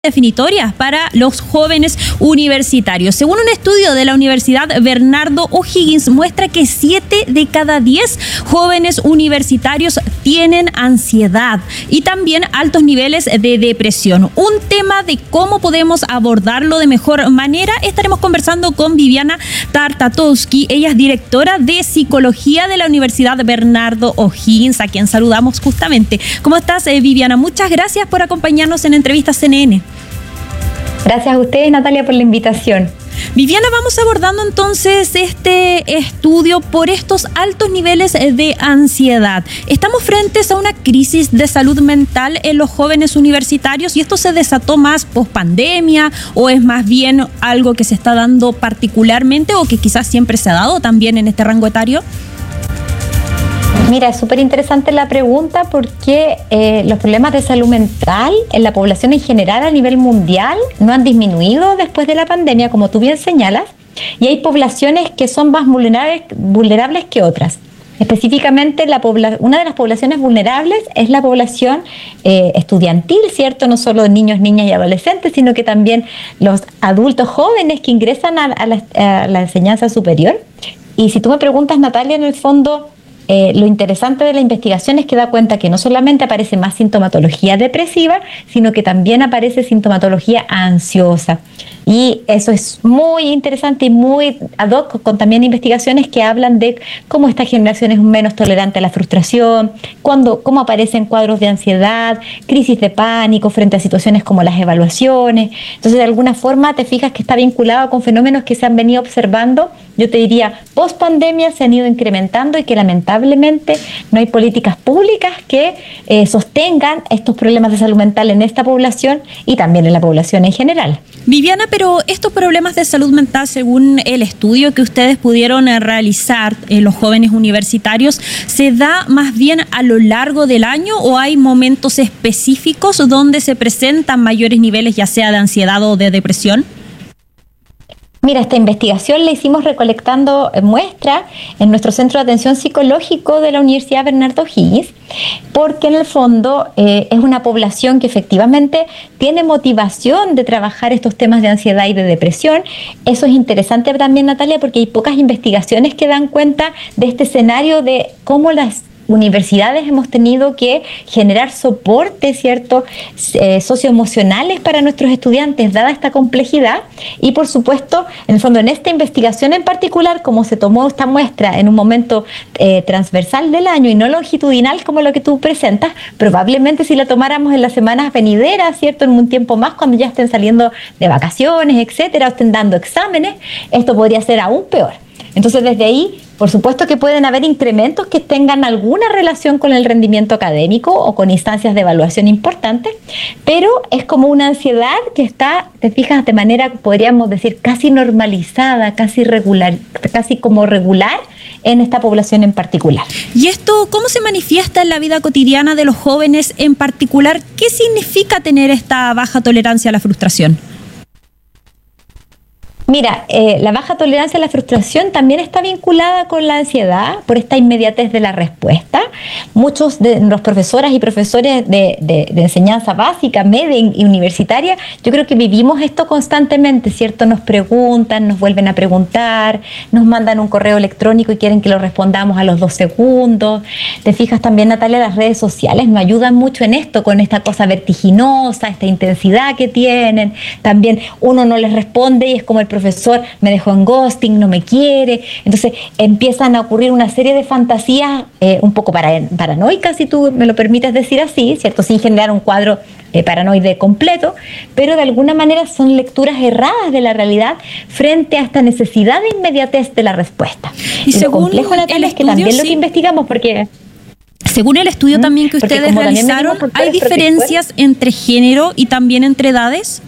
definitorias para los jóvenes universitarios. Según un estudio de la Universidad Bernardo O'Higgins, muestra que 7 de cada 10 jóvenes universitarios tienen ansiedad y también altos niveles de depresión. Un tema de cómo podemos abordarlo de mejor manera. Estaremos conversando con Viviana Tartatovsky. Ella es directora de Psicología de la Universidad Bernardo O'Higgins, a quien saludamos justamente. ¿Cómo estás, Viviana? Muchas gracias por acompañarnos en Entrevistas CNN. Gracias a ustedes, Natalia, por la invitación. Viviana, vamos abordando entonces este estudio por estos altos niveles de ansiedad. ¿Estamos frentes a una crisis de salud mental en los jóvenes universitarios y esto se desató más post-pandemia o es más bien algo que se está dando particularmente o que quizás siempre se ha dado también en este rango etario? Mira, es súper interesante la pregunta porque los problemas de salud mental en la población en general a nivel mundial no han disminuido después de la pandemia, como tú bien señalas, y hay poblaciones que son más vulnerables que otras. Específicamente, una de las poblaciones vulnerables es la población estudiantil, ¿cierto? No solo niños, niñas y adolescentes, sino que también los adultos jóvenes que ingresan a la enseñanza superior. Y si tú me preguntas, Natalia, en el fondo, lo interesante de la investigación es que da cuenta que no solamente aparece más sintomatología depresiva, sino que también aparece sintomatología ansiosa. Y eso es muy interesante y muy ad hoc con también investigaciones que hablan de cómo esta generación es menos tolerante a la frustración, cómo aparecen cuadros de ansiedad, crisis de pánico frente a situaciones como las evaluaciones. Entonces, de alguna forma, te fijas que está vinculado con fenómenos que se han venido observando, yo te diría, post pandemia se han ido incrementando y que lamentablemente no hay políticas públicas que sostengan estos problemas de salud mental en esta población y también en la población en general. Viviana, pero estos problemas de salud mental, según el estudio que ustedes pudieron realizar en los jóvenes universitarios, ¿se da más bien a lo largo del año o hay momentos específicos donde se presentan mayores niveles, ya sea de ansiedad o de depresión? Mira, esta investigación la hicimos recolectando muestras en nuestro Centro de Atención Psicológico de la Universidad Bernardo O'Higgins, porque en el fondo es una población que efectivamente tiene motivación de trabajar estos temas de ansiedad y de depresión. Eso es interesante también, Natalia, porque hay pocas investigaciones que dan cuenta de este escenario de cómo las universidades hemos tenido que generar soporte, ¿cierto?, socioemocionales para nuestros estudiantes, dada esta complejidad. Y por supuesto, en el fondo, en esta investigación en particular, como se tomó esta muestra en un momento transversal del año y no longitudinal como lo que tú presentas, probablemente si la tomáramos en las semanas venideras, ¿cierto?, en un tiempo más, cuando ya estén saliendo de vacaciones, etcétera, o estén dando exámenes, esto podría ser aún peor. Entonces, desde ahí, por supuesto que pueden haber incrementos que tengan alguna relación con el rendimiento académico o con instancias de evaluación importantes, pero es como una ansiedad que está, te fijas, de manera, podríamos decir, casi normalizada, casi regular en esta población en particular. ¿Y esto cómo se manifiesta en la vida cotidiana de los jóvenes en particular? ¿Qué significa tener esta baja tolerancia a la frustración? Mira, la baja tolerancia a la frustración también está vinculada con la ansiedad por esta inmediatez de la respuesta. Muchos de los profesoras y profesores de enseñanza básica, media y universitaria, yo creo que vivimos esto constantemente, ¿cierto? Nos preguntan, nos vuelven a preguntar, nos mandan un correo electrónico y quieren que lo respondamos a los 2 segundos. Te fijas también, Natalia, las redes sociales nos ayudan mucho en esto, con esta cosa vertiginosa, esta intensidad que tienen. También uno no les responde y es como el profesor me dejó en ghosting, no me quiere. Entonces empiezan a ocurrir una serie de fantasías un poco paranoicas, si tú me lo permites decir así, ¿cierto? Sin generar un cuadro paranoide completo, pero de alguna manera son lecturas erradas de la realidad frente a esta necesidad de inmediatez de la respuesta. Y lo complejo, Natalia, es que también lo que investigamos, porque según el estudio también que ustedes realizaron, ¿hay diferencias entre género y también entre edades?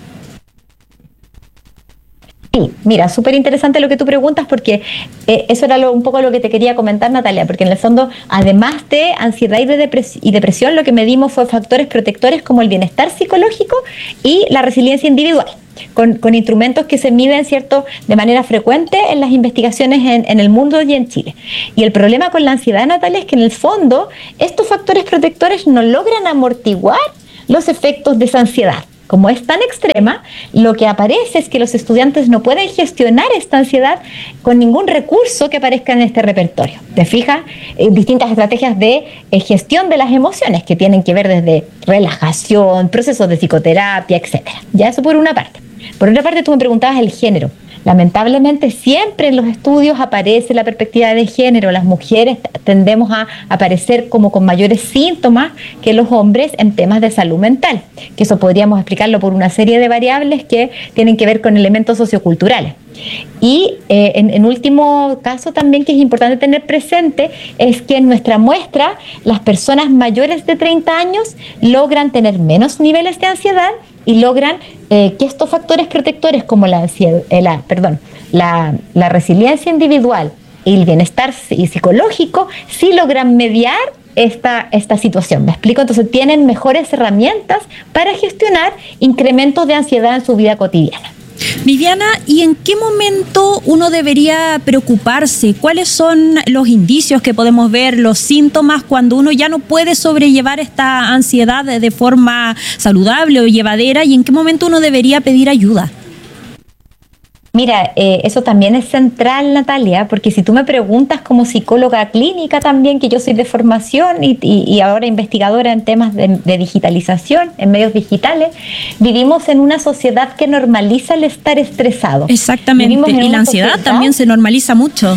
Sí, mira, súper interesante lo que tú preguntas porque eso era un poco lo que te quería comentar, Natalia, porque en el fondo, además de ansiedad y depresión, lo que medimos fue factores protectores como el bienestar psicológico y la resiliencia individual, con instrumentos que se miden, ¿cierto?, de manera frecuente en las investigaciones en el mundo y en Chile. Y el problema con la ansiedad, Natalia, es que en el fondo estos factores protectores no logran amortiguar los efectos de esa ansiedad. como es tan extrema, lo que aparece es que los estudiantes no pueden gestionar esta ansiedad con ningún recurso que aparezca en este repertorio. ¿Te fijas? Distintas estrategias de gestión de las emociones que tienen que ver desde relajación, procesos de psicoterapia, etcétera. Ya eso por una parte. Por otra parte, tú me preguntabas el género. Lamentablemente siempre en los estudios aparece la perspectiva de género. Las mujeres tendemos a aparecer como con mayores síntomas que los hombres en temas de salud mental, que eso podríamos explicarlo por una serie de variables que tienen que ver con elementos socioculturales. Y en último caso también que es importante tener presente es que en nuestra muestra las personas mayores de 30 años logran tener menos niveles de ansiedad y logran que estos factores protectores como la resiliencia individual y el bienestar psicológico sí logran mediar esta situación. ¿Me explico? Entonces tienen mejores herramientas para gestionar incrementos de ansiedad en su vida cotidiana. Viviana, ¿y en qué momento uno debería preocuparse? ¿Cuáles son los indicios que podemos ver, los síntomas cuando uno ya no puede sobrellevar esta ansiedad de forma saludable o llevadera? ¿Y en qué momento uno debería pedir ayuda? Mira, eso también es central, Natalia, porque si tú me preguntas como psicóloga clínica también, que yo soy de formación y ahora investigadora en temas de digitalización, en medios digitales, vivimos en una sociedad que normaliza el estar estresado. Exactamente, y la ansiedad también se normaliza mucho.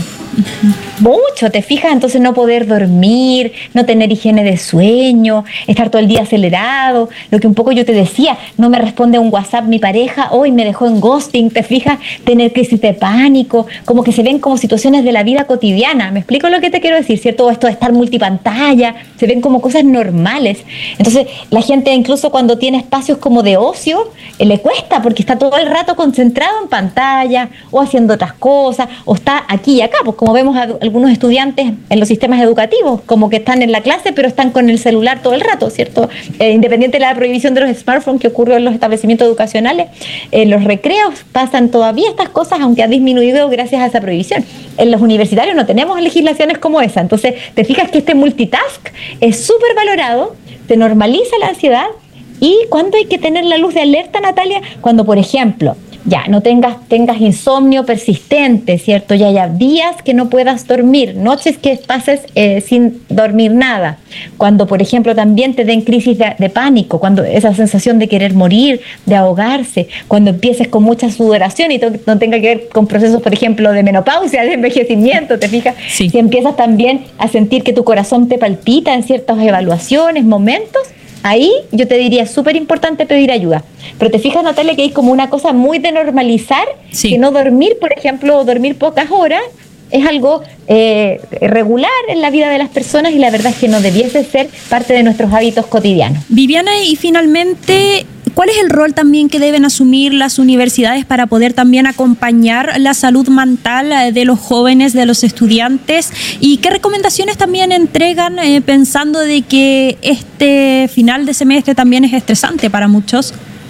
Mucho, ¿te fijas? Entonces no poder dormir, no tener higiene de sueño, estar todo el día acelerado, lo que un poco yo te decía, no me responde un WhatsApp mi pareja, hoy me dejó en ghosting, ¿te fijas? Tener crisis de pánico, como que se ven como situaciones de la vida cotidiana. ¿Me explico lo que te quiero decir? ¿Cierto? Esto de estar multipantalla, se ven como cosas normales. Entonces la gente incluso cuando tiene espacios como de ocio, le cuesta porque está todo el rato concentrado en pantalla o haciendo otras cosas, o está aquí y acá, pues como vemos a algunos estudiantes en los sistemas educativos, como que están en la clase pero están con el celular todo el rato, ¿cierto? Independiente de la prohibición de los smartphones que ocurrió en los establecimientos educacionales, los recreos pasan todavía estas cosas, aunque ha disminuido gracias a esa prohibición. En los universitarios no tenemos legislaciones como esa, entonces te fijas que este multitask es súper valorado, se normaliza la ansiedad. ¿Y cuándo hay que tener la luz de alerta, Natalia? Cuando, por ejemplo, ya no tengas insomnio persistente, ¿cierto? Ya haya días que no puedas dormir, noches que pases sin dormir nada. Cuando, por ejemplo, también te den crisis de pánico, cuando esa sensación de querer morir, de ahogarse, cuando empieces con mucha sudoración y no tenga que ver con procesos, por ejemplo, de menopausia, de envejecimiento, ¿te fijas? Sí. Si empiezas también a sentir que tu corazón te palpita en ciertas evaluaciones, momentos, ahí yo te diría, es súper importante pedir ayuda. Pero te fijas, Natalia, que hay como una cosa muy de normalizar, sí, que no dormir, por ejemplo, o dormir pocas horas, es algo regular en la vida de las personas y la verdad es que no debiese ser parte de nuestros hábitos cotidianos. Viviana, y finalmente, ¿cuál es el rol también que deben asumir las universidades para poder también acompañar la salud mental de los jóvenes, de los estudiantes? ¿Y qué recomendaciones también entregan pensando de que este final de semestre también es estresante para muchos?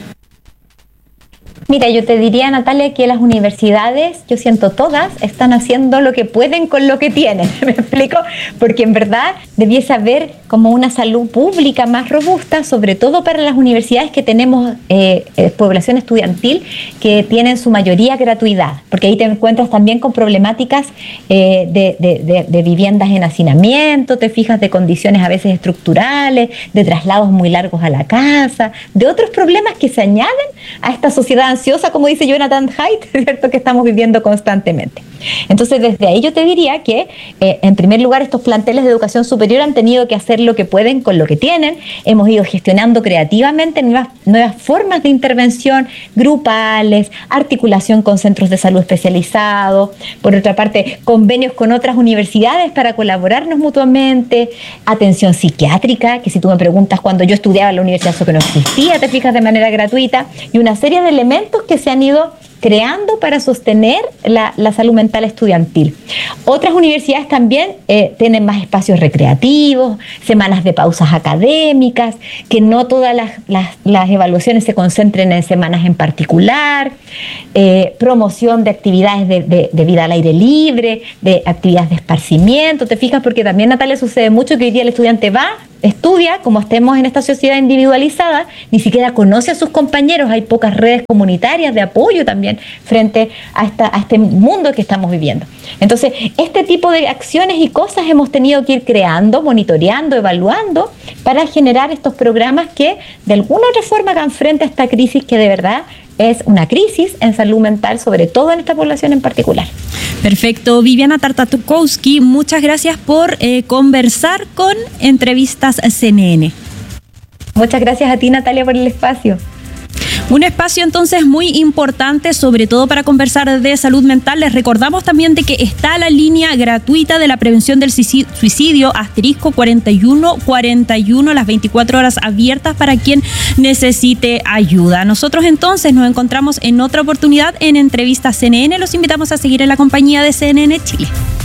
Mira, yo te diría, Natalia, que las universidades, yo siento todas, están haciendo lo que pueden con lo que tienen, ¿me explico? Porque en verdad debiese haber como una salud pública más robusta, sobre todo para las universidades que tenemos población estudiantil, que tienen su mayoría gratuidad, porque ahí te encuentras también con problemáticas de viviendas en hacinamiento, te fijas, de condiciones a veces estructurales, de traslados muy largos a la casa, de otros problemas que se añaden a esta sociedad ansiosa, como dice Jonathan Haidt, ¿cierto?, que estamos viviendo constantemente. Entonces, desde ahí yo te diría que, en primer lugar, estos planteles de educación superior han tenido que hacer lo que pueden con lo que tienen. Hemos ido gestionando creativamente nuevas formas de intervención grupales, articulación con centros de salud especializados, por otra parte, convenios con otras universidades para colaborarnos mutuamente, atención psiquiátrica, que si tú me preguntas, cuando yo estudiaba en la universidad eso que no existía, te fijas, de manera gratuita, y una serie de elementos que se han ido creando para sostener la salud mental estudiantil. Otras universidades también tienen más espacios recreativos, semanas de pausas académicas, que no todas las evaluaciones se concentren en semanas en particular, promoción de actividades de vida al aire libre, de actividades de esparcimiento, ¿te fijas? Porque también, Natalia, sucede mucho que hoy día el estudiante va, estudia, como estemos en esta sociedad individualizada, ni siquiera conoce a sus compañeros, hay pocas redes comunitarias de apoyo también frente a este mundo que estamos viviendo. Entonces, este tipo de acciones y cosas hemos tenido que ir creando, monitoreando, evaluando, para generar estos programas que de alguna otra forma hagan frente a esta crisis que de verdad es una crisis en salud mental, sobre todo en esta población en particular. Perfecto. Viviana Tartakovsky, muchas gracias por conversar con Entrevistas CNN. Muchas gracias a ti, Natalia, por el espacio. Un espacio entonces muy importante, sobre todo para conversar de salud mental. Les recordamos también de que está la línea gratuita de la prevención del suicidio, *4141, las 24 horas abiertas para quien necesite ayuda. Nosotros entonces nos encontramos en otra oportunidad en Entrevistas CNN. Los invitamos a seguir en la compañía de CNN Chile.